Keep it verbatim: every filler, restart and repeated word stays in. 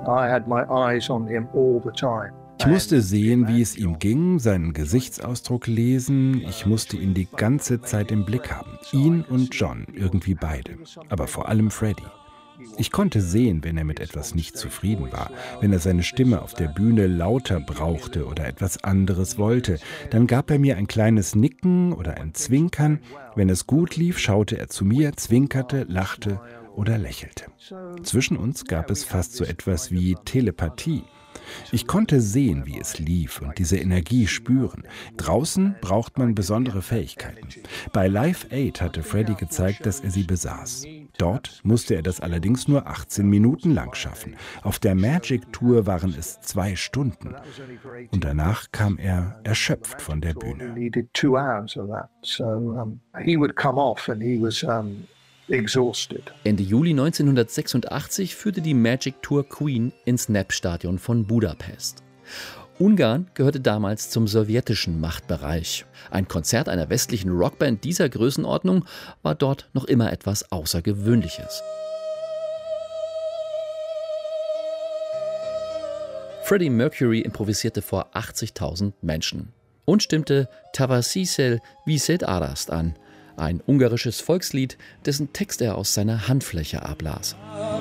I had my eyes on him all the time. Ich musste sehen, wie es ihm ging, seinen Gesichtsausdruck lesen. Ich musste ihn die ganze Zeit im Blick haben. Ihn und John, irgendwie beide. Aber vor allem Freddie. Ich konnte sehen, wenn er mit etwas nicht zufrieden war, wenn er seine Stimme auf der Bühne lauter brauchte oder etwas anderes wollte. Dann gab er mir ein kleines Nicken oder ein Zwinkern. Wenn es gut lief, schaute er zu mir, zwinkerte, lachte oder lächelte. Zwischen uns gab es fast so etwas wie Telepathie. Ich konnte sehen, wie es lief und diese Energie spüren. Draußen braucht man besondere Fähigkeiten. Bei Live Aid hatte Freddie gezeigt, dass er sie besaß. Dort musste er das allerdings nur achtzehn Minuten lang schaffen. Auf der Magic Tour waren es zwei Stunden. Und danach kam er erschöpft von der Bühne. Ende Juli neunzehnhundertsechsundachtzig führte die Magic Tour Queen ins Nep-Stadion von Budapest. Ungarn gehörte damals zum sowjetischen Machtbereich. Ein Konzert einer westlichen Rockband dieser Größenordnung war dort noch immer etwas Außergewöhnliches. Freddie Mercury improvisierte vor achtzigtausend Menschen und stimmte Tavasisel Viszed Arast an, ein ungarisches Volkslied, dessen Text er aus seiner Handfläche ablas.